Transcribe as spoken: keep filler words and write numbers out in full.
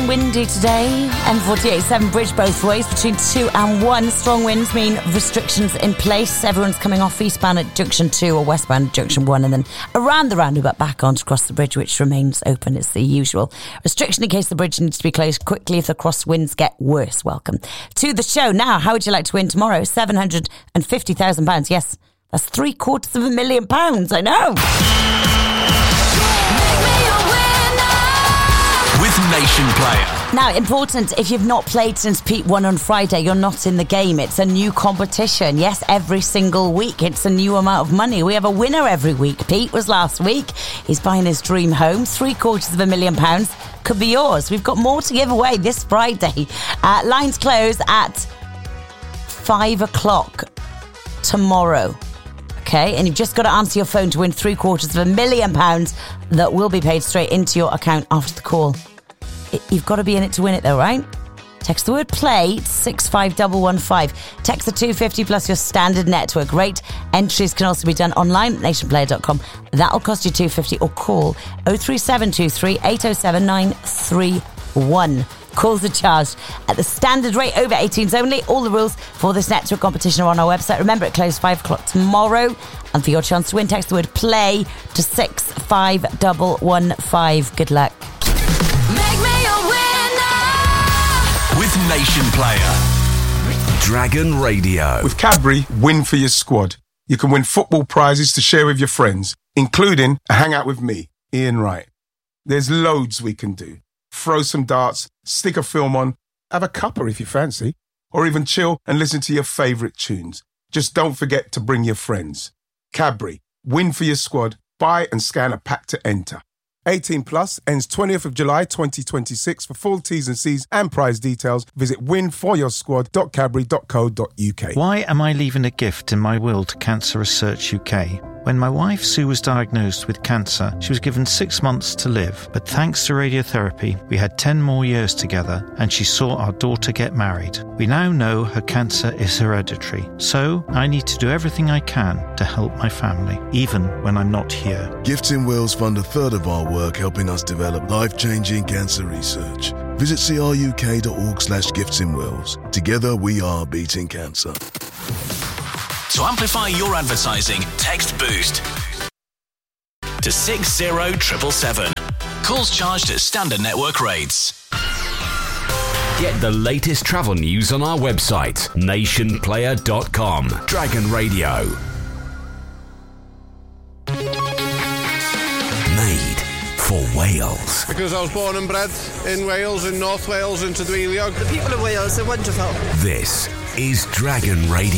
and windy today. M forty-eight seven Bridge both ways between two and one. Strong winds mean restrictions in place. Everyone's coming off eastbound at junction two or westbound at junction one, and then around the roundabout back on to cross the bridge, which remains open. It's the usual restriction in case the bridge needs to be closed quickly if the crosswinds get worse. Welcome to the show. Now, how would you like to win tomorrow? seven hundred fifty thousand pounds. Yes, that's three quarters of a million pounds. I know. With Nation Player. Now, important, if you've not played since Pete won on Friday, you're not in the game. It's a new competition. Yes, every single week. It's a new amount of money. We have a winner every week. Pete was last week. He's buying his dream home. Three quarters of a million pounds could be yours. We've got more to give away this Friday. Uh, lines close at five o'clock tomorrow. Okay, and you've just got to answer your phone to win three quarters of a million pounds that will be paid straight into your account after the call. It, you've got to be in it to win it though, right? Text the word play to six five one one five. Text the two fifty plus your standard network rate. Entries can also be done online at nation player dot com. That'll cost you two fifty, or call oh three seven two three eight oh seven nine three one. Calls are charged at the standard rate, over eighteens only. All the rules for this network competition are on our website. Remember, it closes five o'clock tomorrow. And for your chance to win, text the word play to six five one one five. Good luck. Make me a winner with Nation Player. Dragon Radio. With Cadbury, win for your squad. You can win football prizes to share with your friends, including a hangout with me, Ian Wright. There's loads we can do. Throw some darts, stick a film on, have a cuppa if you fancy, or even chill and listen to your favourite tunes. Just don't forget to bring your friends. Cadbury, win for your squad. Buy and scan a pack to enter. eighteen plus, ends twentieth of July twenty twenty-six. For full T's and C's and prize details, visit win for your squad dot cadbury dot co dot uk. Why am I leaving a gift in my will to Cancer Research U K? When my wife Sue was diagnosed with cancer, she was given six months to live. But thanks to radiotherapy, we had ten more years together, and she saw our daughter get married. We now know her cancer is hereditary, so I need to do everything I can to help my family, even when I'm not here. Gifts in Wills fund a third of our work helping us develop life-changing cancer research. Visit c r u k dot org slash gifts in wills. Together we are beating cancer. To amplify your advertising, text BOOST to six zero seven seven seven. Calls charged at standard network rates. Get the latest travel news on our website, nation player dot com. Dragon Radio. Made for Wales. Because I was born and bred in Wales, in North Wales, in Tudwiliog. The people of Wales are wonderful. This is Dragon Radio.